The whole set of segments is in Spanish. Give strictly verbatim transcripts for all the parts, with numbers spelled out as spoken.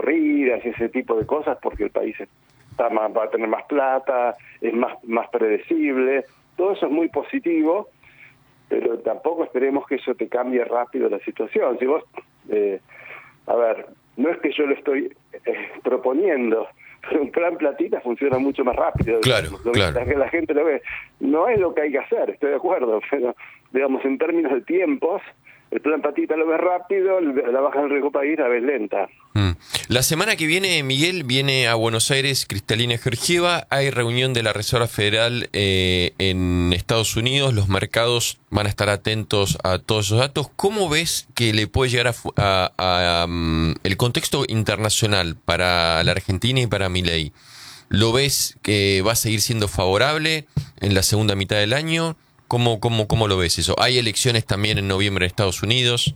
corridas y ese tipo de cosas, porque el país está más, va a tener más plata, es más, más predecible. Todo eso es muy positivo, pero tampoco esperemos que eso te cambie rápido la situación. Si vos, eh, a ver, no es que yo lo estoy eh, proponiendo, pero un plan platita funciona mucho más rápido. Claro, lo, claro. La, la gente lo ve. No es lo que hay que hacer, estoy de acuerdo, pero digamos, en términos de tiempos, el plan platita lo ves rápido, la baja del riesgo país la ves lenta. Mm. La semana que viene, Miguel, viene a Buenos Aires Cristalina Georgieva. Hay reunión de la Reserva Federal eh, en Estados Unidos. Los mercados van a estar atentos a todos esos datos. ¿Cómo ves que le puede llegar a, a, a, a um, el contexto internacional para la Argentina y para Milei? ¿Lo ves que va a seguir siendo favorable en la segunda mitad del año? ¿Cómo, cómo, cómo lo ves eso? ¿Hay elecciones también en noviembre en Estados Unidos?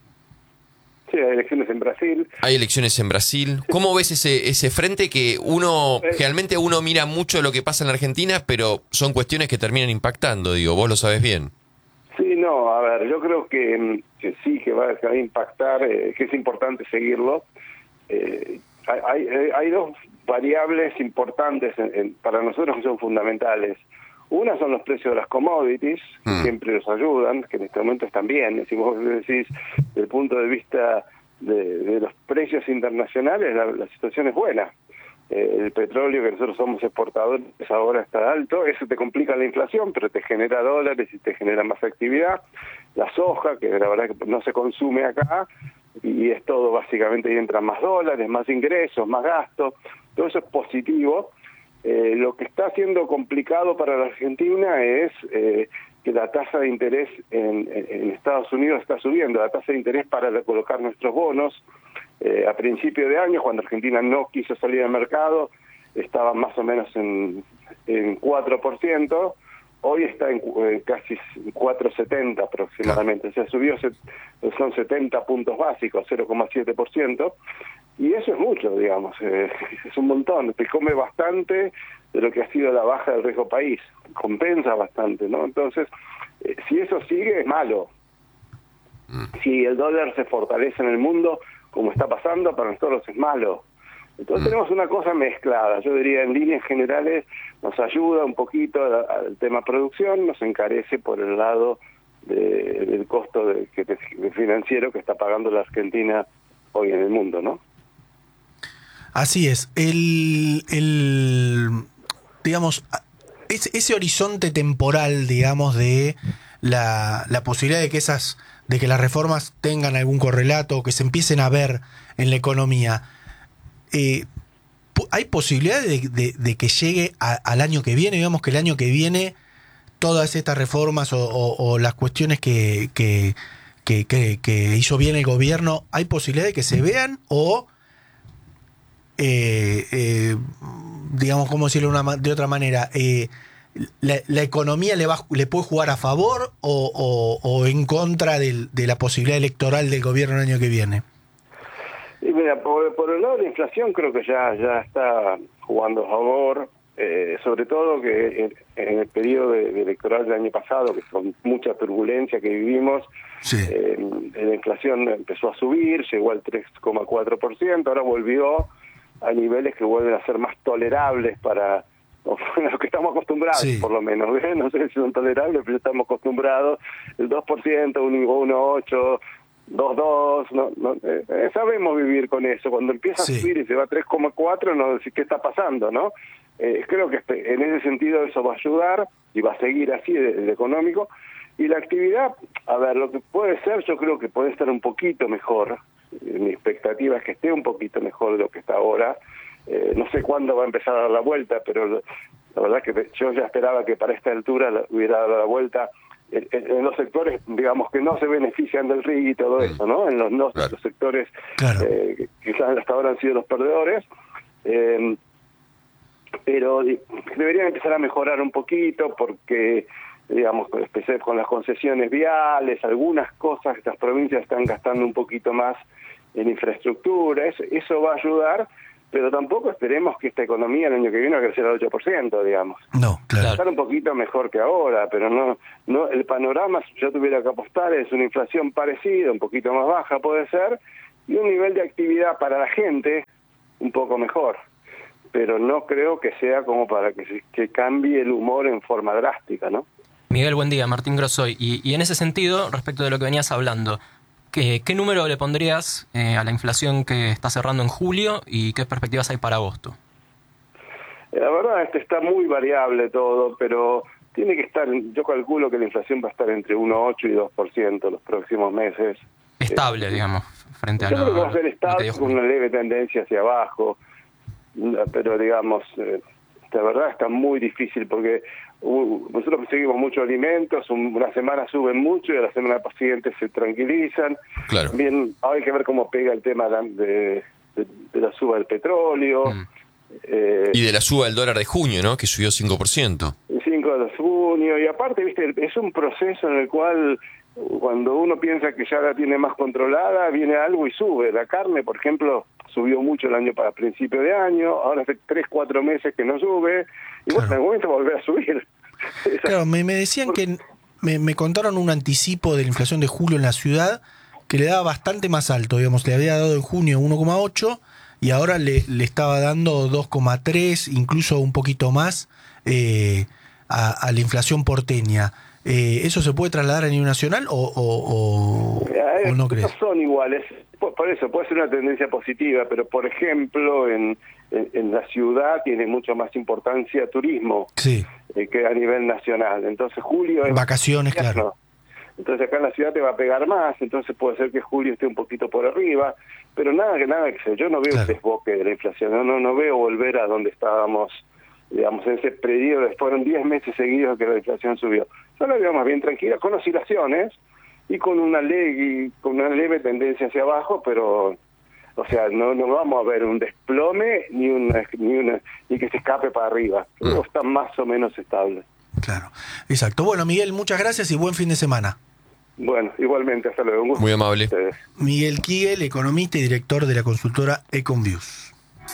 Sí, hay elecciones en Brasil. Hay elecciones en Brasil. ¿Cómo ves ese ese frente que uno, Eh, generalmente uno mira mucho lo que pasa en la Argentina, pero son cuestiones que terminan impactando, digo, vos lo sabes bien? Sí, no, a ver, yo creo que, que sí, que va, que va a impactar, eh, que es importante seguirlo. Eh, hay, hay, hay dos variables importantes en, en, para nosotros que son fundamentales. Una son los precios de las commodities, que mm. siempre nos ayudan, que en este momento están bien. Si vos decís, desde el punto de vista de, de los precios internacionales, la, la situación es buena. Eh, el petróleo, que nosotros somos exportadores, ahora está alto. Eso te complica la inflación, pero te genera dólares y te genera más actividad. La soja, que la verdad que no se consume acá, y es todo básicamente, y entran más dólares, más ingresos, más gastos. Todo eso es positivo. Eh, lo que está siendo complicado para la Argentina es eh, que la tasa de interés en, en Estados Unidos está subiendo. La tasa de interés para colocar nuestros bonos eh, a principio de año, cuando Argentina no quiso salir al mercado, estaba más o menos en, en cuatro por ciento. Hoy está en eh, casi cuatro coma setenta aproximadamente. O sea, subió, son setenta puntos básicos, cero coma siete por ciento. Y eso es mucho, digamos, eh, es un montón, te come bastante de lo que ha sido la baja del riesgo país, compensa bastante, ¿no? Entonces, eh, si eso sigue, es malo. Si el dólar se fortalece en el mundo, como está pasando, para nosotros es malo. Entonces tenemos una cosa mezclada, yo diría en líneas generales nos ayuda un poquito al, al tema producción, nos encarece por el lado de, del costo de, que te, de financiero que está pagando la Argentina hoy en el mundo, ¿no? Así es. El, el digamos, ese, ese horizonte temporal, digamos, de la, la posibilidad de que esas, de que las reformas tengan algún correlato, que se empiecen a ver en la economía, eh, ¿hay posibilidad de, de, de que llegue a, al año que viene? Digamos que el año que viene todas estas reformas o, o, o las cuestiones que, que, que, que, que hizo bien el gobierno, ¿hay posibilidad de que se vean o Eh, eh, digamos, ¿cómo decirlo una, de otra manera? Eh, la, ¿La economía le va le puede jugar a favor o, o, o en contra del, de la posibilidad electoral del gobierno el año que viene? Y mira, por, por el lado de la inflación creo que ya, ya está jugando a favor, eh, sobre todo que en, en el periodo de, de electoral del año pasado, que con mucha turbulencia que vivimos, sí. eh, la inflación empezó a subir, llegó al tres coma cuatro por ciento, ahora volvió a niveles que vuelven a ser más tolerables para los que estamos acostumbrados, sí. por lo menos, ¿eh? No sé si son tolerables, pero estamos acostumbrados, el dos por ciento, uno coma ocho, dos coma dos, no, no, eh, sabemos vivir con eso. Cuando empieza sí. a subir y se va a tres coma cuatro, no decir qué está pasando, ¿no? Eh, creo que en ese sentido eso va a ayudar y va a seguir así el económico. Y la actividad, a ver, lo que puede ser, yo creo que puede estar un poquito mejor. Mi expectativa es que esté un poquito mejor de lo que está ahora. Eh, no sé cuándo va a empezar a dar la vuelta, pero la verdad que yo ya esperaba que para esta altura hubiera dado la vuelta en, en los sectores, digamos, que no se benefician del R I y todo eso, ¿no? En los, no, claro. los sectores claro. eh, que quizás hasta ahora han sido los perdedores. Eh, pero deberían empezar a mejorar un poquito porque, digamos, empecé con las concesiones viales, algunas cosas, estas provincias están gastando un poquito más en infraestructura, eso, eso va a ayudar, pero tampoco esperemos que esta economía el año que viene va a crecer al ocho por ciento, digamos. No, claro. Estar un poquito mejor que ahora, pero no, no el panorama, si yo tuviera que apostar, es una inflación parecida, un poquito más baja puede ser, y un nivel de actividad para la gente un poco mejor, pero no creo que sea como para que, se, que cambie el humor en forma drástica, ¿no? Miguel, buen día. Martín Grossoy. Y, y en ese sentido, respecto de lo que venías hablando, ¿qué, qué número le pondrías eh, a la inflación que está cerrando en julio y qué perspectivas hay para agosto? La verdad, este está muy variable todo, pero tiene que estar, yo calculo que la inflación va a estar entre uno coma ocho y dos por ciento los próximos meses. Estable, eh, digamos, frente a lo yo creo que va a ser lo estable, con una leve tendencia hacia abajo, pero digamos, eh, la verdad está muy difícil porque uh, nosotros conseguimos muchos alimentos, un, una semana suben mucho y a la semana siguiente se tranquilizan. Claro. También hay que ver cómo pega el tema de, de, de la suba del petróleo. Mm. Eh, y de la suba del dólar de junio, ¿no? Que subió cinco por ciento. cinco de junio, y aparte, viste, es un proceso en el cual cuando uno piensa que ya la tiene más controlada, viene algo y sube. La carne, por ejemplo, subió mucho el año para principio de año, ahora hace tres, cuatro meses que no sube, y bueno, claro, en algún momento volver a subir. Claro, me, me decían que me, me contaron un anticipo de la inflación de julio en la ciudad que le daba bastante más alto, digamos, le había dado en junio uno coma ocho y ahora le, le estaba dando dos coma tres, incluso un poquito más eh, a, a la inflación porteña. Eh, ¿Eso se puede trasladar a nivel nacional o, o, o, eh, o no crees? No son iguales, por, por eso puede ser una tendencia positiva, pero por ejemplo en, en, en la ciudad tiene mucho más importancia turismo, sí, eh, que a nivel nacional. Entonces julio es vacaciones, claro. Entonces acá en la ciudad te va a pegar más, entonces puede ser que julio esté un poquito por arriba, pero nada que nada que sé, yo no veo claro. un desboque de la inflación, no, no, no veo volver a donde estábamos, digamos, en ese periodo, fueron diez meses seguidos que la inflación subió. Yo la veo más bien tranquila, con oscilaciones y con una leve, con una leve tendencia hacia abajo, pero, o sea, no, no vamos a ver un desplome ni una, ni una, ni que se escape para arriba. Todo está más o menos estable. Claro, exacto. Bueno, Miguel, muchas gracias y buen fin de semana. Bueno, igualmente, hasta luego. Un gusto. Muy amable. Miguel Kigel, economista y director de la consultora Econviews.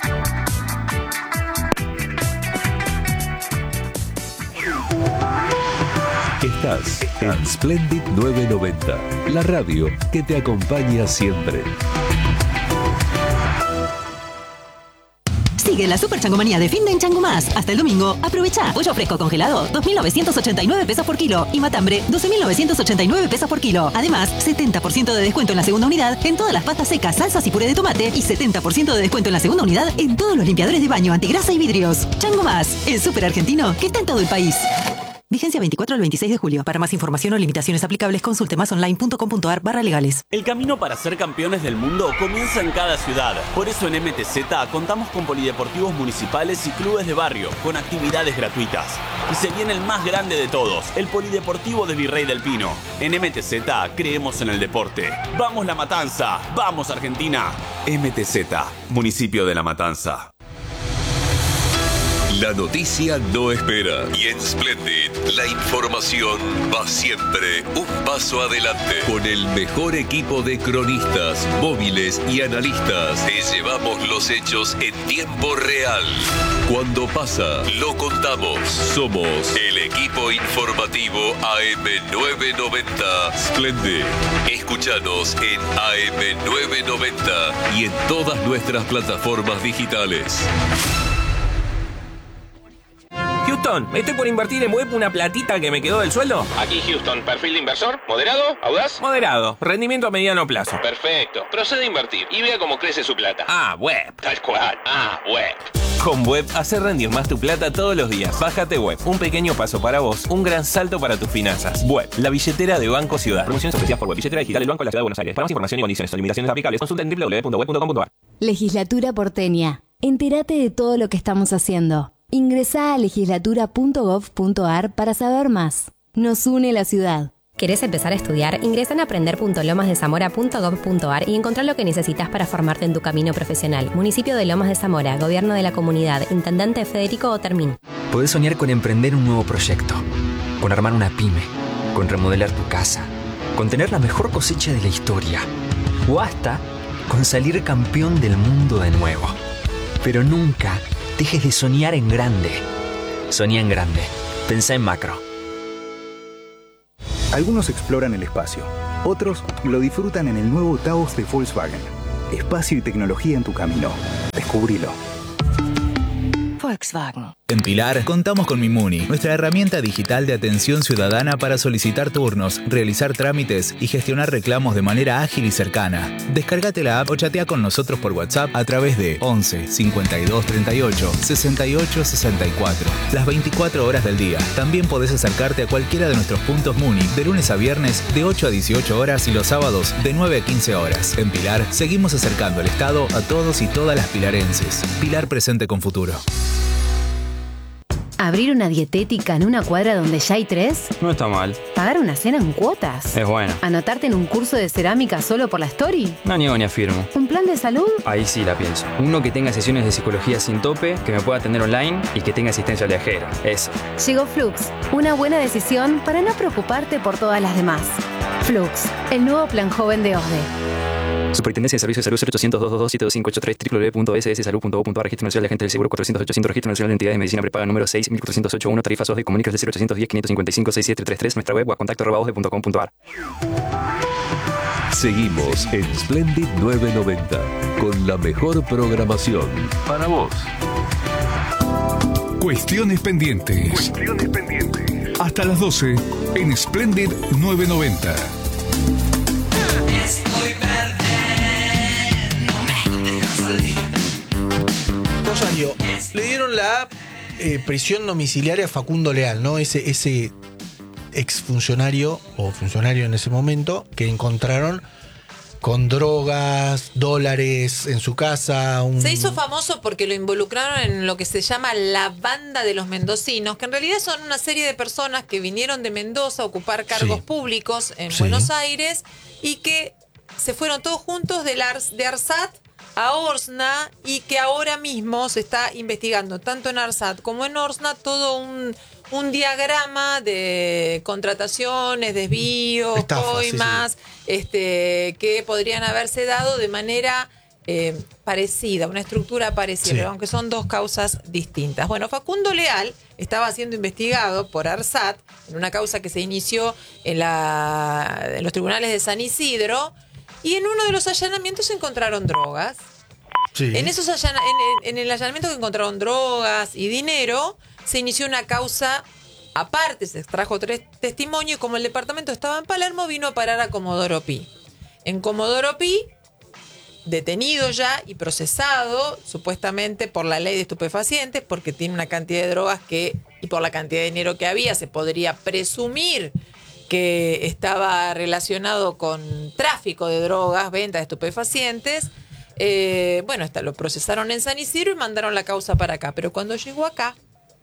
Estás en Splendid novecientos noventa, la radio que te acompaña siempre. Sigue la super changomanía de fin de en Chango Más. Hasta el domingo, aprovecha. Pollo fresco congelado, dos mil novecientos ochenta y nueve pesos por kilo. Y matambre, doce mil novecientos ochenta y nueve pesos por kilo. Además, setenta por ciento de descuento en la segunda unidad en todas las pastas secas, salsas y puré de tomate. Y setenta por ciento de descuento en la segunda unidad en todos los limpiadores de baño, antigrasa y vidrios. Chango Más, el súper argentino que está en todo el país. Vigencia veinticuatro al veintiséis de julio. Para más información o limitaciones aplicables, consulte masonline.com.ar barra legales. El camino para ser campeones del mundo comienza en cada ciudad. Por eso en M T Z contamos con polideportivos municipales y clubes de barrio, con actividades gratuitas. Y se viene el más grande de todos, el Polideportivo de Virrey del Pino. En M T Z creemos en el deporte. ¡Vamos La Matanza! ¡Vamos Argentina! M T Z, municipio de La Matanza. La noticia no espera y en Splendid la información va siempre un paso adelante. Con el mejor equipo de cronistas, móviles y analistas te llevamos los hechos en tiempo real. Cuando pasa, lo contamos. Somos el equipo informativo A M novecientos noventa Splendid. Escúchanos en A M novecientos noventa y en todas nuestras plataformas digitales. Houston, estoy por invertir en web una platita que me quedó del sueldo. Aquí Houston, perfil de inversor, moderado, audaz. Moderado, rendimiento a mediano plazo. Perfecto, procede a invertir y vea cómo crece su plata. Ah, web. Tal cual, ah, web. Con Web, hace rendir más tu plata todos los días. Bájate Web, un pequeño paso para vos, un gran salto para tus finanzas. Web, la billetera de Banco Ciudad. Promociones ofrecidas por Web, billetera digital del Banco de la Ciudad de Buenos Aires. Para más información y condiciones o limitaciones aplicables, consulta en doble u doble u doble u punto web punto com punto a r. Legislatura porteña. Entérate de todo lo que estamos haciendo. Ingresá a legislatura punto gov punto a r para saber más. Nos une la ciudad. ¿Querés empezar a estudiar? Ingresa en aprender punto lomas de zamora punto gov punto a r y encontrá lo que necesitas para formarte en tu camino profesional. Municipio de Lomas de Zamora, Gobierno de la Comunidad, Intendente Federico Otermín. Podés soñar con emprender un nuevo proyecto, con armar una pyme, con remodelar tu casa, con tener la mejor cosecha de la historia, o hasta con salir campeón del mundo de nuevo. Pero nunca dejes de soñar en grande. Soñá en grande. Pensá en macro. Algunos exploran el espacio. Otros lo disfrutan en el nuevo Taos de Volkswagen. espacio y tecnología en tu camino. Descubrilo. Volkswagen. En Pilar contamos con Mimuni, nuestra herramienta digital de atención ciudadana para solicitar turnos, realizar trámites y gestionar reclamos de manera ágil y cercana. Descárgate la app o chatea con nosotros por WhatsApp a través de once cincuenta y dos treinta y ocho sesenta y ocho sesenta y cuatro. Las veinticuatro horas del día. También podés acercarte a cualquiera de nuestros puntos Muni de lunes a viernes de ocho a dieciocho horas y los sábados de nueve a quince horas. En Pilar seguimos acercando el Estado a todos y todas las pilarenses. Pilar presente con futuro. ¿Abrir una dietética en una cuadra donde ya hay tres? No está mal. ¿Pagar una cena en cuotas? Es bueno. ¿Anotarte en un curso de cerámica solo por la story? No niego ni afirmo. ¿Un plan de salud? Ahí sí la pienso. Uno que tenga sesiones de psicología sin tope, que me pueda atender online y que tenga asistencia viajera. Eso. Llegó Flux, una buena decisión para no preocuparte por todas las demás. Flux, el nuevo plan joven de O S D E. Superintendencia de Servicios de Salud cero ochocientos, doscientos veintidós, siete dos cinco ocho tres, doble u doble u doble u punto s s salud punto gov punto a r. Registro Nacional de Agentes del Seguro cuatrocientos ochocientos, Registro Nacional de Entidades de Medicina Prepaga número seis mil cuatrocientos ochenta y uno, tarifas O S D E, comunicas del cero ochocientos diez, quinientos cincuenta y cinco, sesenta y siete treinta y tres, nuestra web o a contacto arroba osde punto com punto a r. Seguimos en Splendid novecientos noventa con la mejor programación para vos. Cuestiones pendientes. Cuestiones pendientes. Hasta las doce en Splendid novecientos noventa. Estoy verde, no me dejas salir. Rosario, le dieron la eh, prisión domiciliaria a Facundo Leal, ¿no? Ese, ese exfuncionario o funcionario en ese momento que encontraron con drogas, dólares en su casa. Un... Se hizo famoso porque lo involucraron en lo que se llama la banda de los mendocinos, que en realidad son una serie de personas que vinieron de Mendoza a ocupar cargos sí. públicos en sí. Buenos Aires y que se fueron todos juntos de, la, de ARSAT a Orsna y que ahora mismo se está investigando tanto en ARSAT como en Orsna todo un, un diagrama de contrataciones, desvíos, Estafa, coimas, sí, sí. Este, que podrían haberse dado de manera eh, parecida, una estructura parecida, sí. aunque son dos causas distintas. Bueno, Facundo Leal estaba siendo investigado por ARSAT en una causa que se inició en, la, en los tribunales de San Isidro. Y en uno de los allanamientos se encontraron drogas. Sí. En, esos allana, en, en el allanamiento que encontraron drogas y dinero, se inició una causa aparte, se extrajo tres testimonios y como el departamento estaba en Palermo, vino a parar a Comodoro Pi. En Comodoro Pi, detenido ya y procesado, supuestamente por la ley de estupefacientes, porque tiene una cantidad de drogas que, y por la cantidad de dinero que había, se podría presumir que estaba relacionado con tráfico de drogas, venta de estupefacientes. Eh, bueno, hasta lo procesaron en San Isidro y mandaron la causa para acá. Pero cuando llegó acá,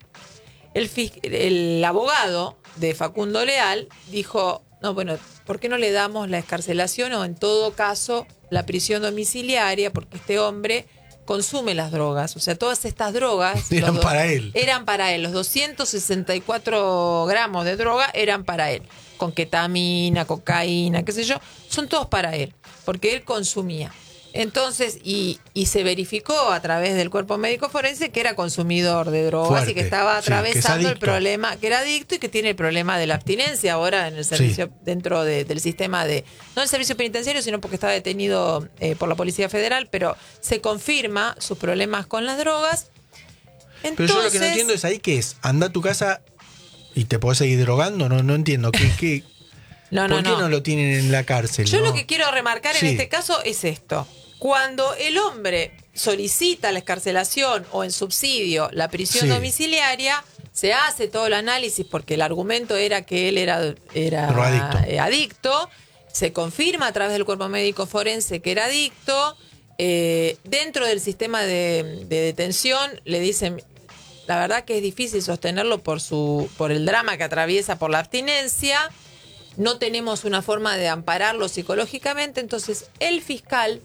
el, el abogado de Facundo Leal dijo, no, bueno, ¿por qué no le damos la excarcelación o en todo caso la prisión domiciliaria? Porque este hombre consume las drogas. O sea, todas estas drogas... Eran los, para él. Eran para él. Los doscientos sesenta y cuatro gramos de droga eran para él. Con ketamina, cocaína, qué sé yo, son todos para él, porque él consumía. Entonces, y, y se verificó a través del cuerpo médico forense que era consumidor de drogas Fuerte, y que estaba atravesando sí, que el problema, que era adicto y que tiene el problema de la abstinencia ahora en el servicio, sí. dentro de, del sistema de, no del servicio penitenciario, sino porque está detenido eh, por la Policía Federal, pero se confirma sus problemas con las drogas. Entonces, pero yo lo que no entiendo es ahí que es, anda a tu casa y te podés seguir drogando, no, no entiendo. ¿Qué, qué, no, no, ¿Por qué no. no lo tienen en la cárcel? Yo ¿no? lo que quiero remarcar sí. en este caso es esto. Cuando el hombre solicita la excarcelación o en subsidio la prisión sí. domiciliaria, se hace todo el análisis porque el argumento era que él era, era adicto. adicto, se confirma a través del cuerpo médico forense que era adicto, eh, dentro del sistema de, de detención le dicen... La verdad que es difícil sostenerlo por su por el drama que atraviesa por la abstinencia. No tenemos una forma de ampararlo psicológicamente. Entonces, el fiscal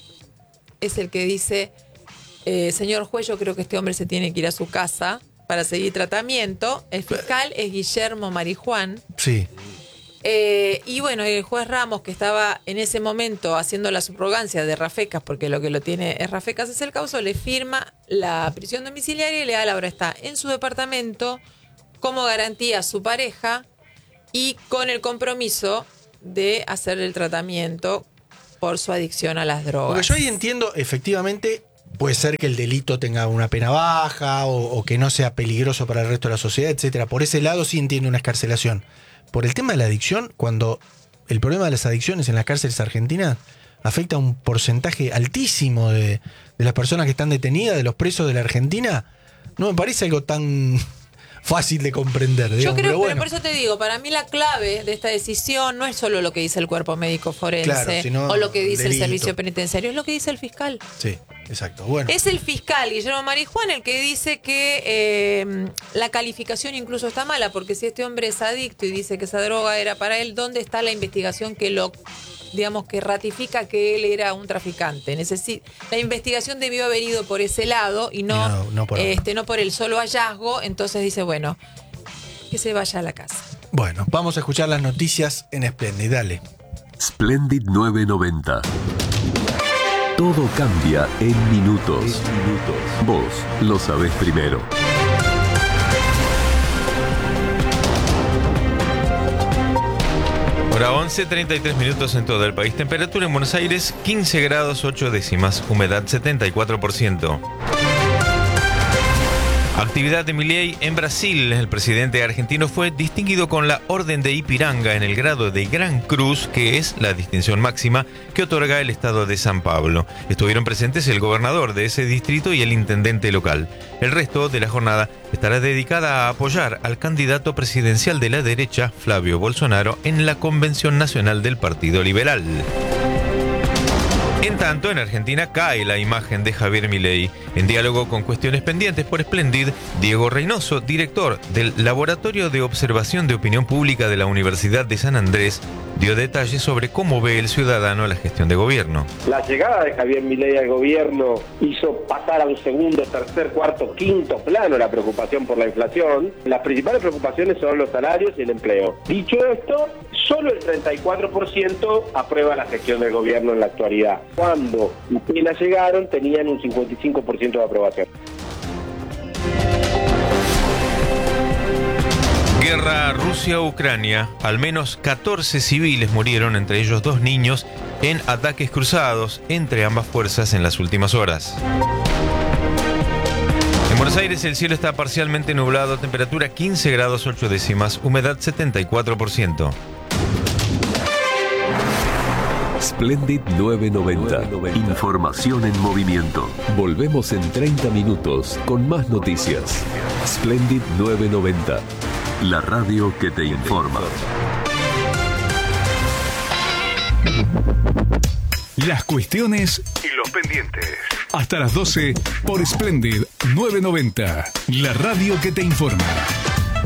es el que dice, eh, señor juez, yo creo que este hombre se tiene que ir a su casa para seguir tratamiento. El fiscal es Guillermo Marijuán. Sí. Eh, y bueno, el juez Ramos, que estaba en ese momento haciendo la subrogancia de Rafecas, porque lo que lo tiene es Rafecas, es el causo, le firma la prisión domiciliaria y Leal ahora está en su departamento como garantía a su pareja y con el compromiso de hacer el tratamiento por su adicción a las drogas. Porque yo ahí entiendo, efectivamente, puede ser que el delito tenga una pena baja o, o que no sea peligroso para el resto de la sociedad, etcétera. Por ese lado sí entiendo una escarcelación. Por el tema de la adicción, cuando el problema de las adicciones en las cárceles argentinas afecta a un porcentaje altísimo de, de las personas que están detenidas, de los presos de la Argentina, no me parece algo tan fácil de comprender. Digamos, Yo creo, pero, bueno. pero por eso te digo, para mí la clave de esta decisión no es solo lo que dice el cuerpo médico forense, Claro, sino o lo que dice delito. el servicio penitenciario, es lo que dice el fiscal. Sí, exacto. Bueno. Es el fiscal Guillermo Marijuán el que dice que eh, la calificación incluso está mala, porque si este hombre es adicto y dice que esa droga era para él, ¿dónde está la investigación que lo, digamos, que ratifica que él era un traficante? Necesi- la investigación debió haber ido por ese lado y no, no, no por este, no por el solo hallazgo. Entonces dice, bueno, que se vaya a la casa. Bueno, vamos a escuchar las noticias en Splendid. Dale. Splendid novecientos noventa. Todo cambia en minutos. Vos lo sabés primero. Hora once, treinta y tres minutos en todo el país. Temperatura en Buenos Aires, quince grados ocho décimas. Humedad setenta y cuatro por ciento. Actividad de Milei en Brasil. El presidente argentino fue distinguido con la Orden de Ipiranga en el grado de Gran Cruz, que es la distinción máxima que otorga el estado de San Pablo. Estuvieron presentes el gobernador de ese distrito y el intendente local. El resto de la jornada estará dedicada a apoyar al candidato presidencial de la derecha, Flavio Bolsonaro, en la Convención Nacional del Partido Liberal. En tanto, en Argentina cae la imagen de Javier Milei. En diálogo con Cuestiones Pendientes por Splendid, Diego Reynoso, director del Laboratorio de Observación de Opinión Pública de la Universidad de San Andrés, dio detalles sobre cómo ve el ciudadano la gestión de gobierno. La llegada de Javier Milei al gobierno hizo pasar a un segundo, tercer, cuarto, quinto plano la preocupación por la inflación. Las principales preocupaciones son los salarios y el empleo. Dicho esto, solo el treinta y cuatro por ciento aprueba la gestión del gobierno en la actualidad. Cuando apenas llegaron, tenían un cincuenta y cinco por ciento de aprobación. Guerra Rusia-Ucrania. Al menos catorce civiles murieron, entre ellos dos niños, en ataques cruzados entre ambas fuerzas en las últimas horas. En Buenos Aires el cielo está parcialmente nublado, temperatura quince grados ocho décimas, humedad setenta y cuatro por ciento. Splendid novecientos noventa. Información en movimiento. Volvemos en treinta minutos con más noticias. Splendid novecientos noventa. La radio que te informa. Las cuestiones y los pendientes. Hasta las doce por Splendid novecientos noventa. La radio que te informa.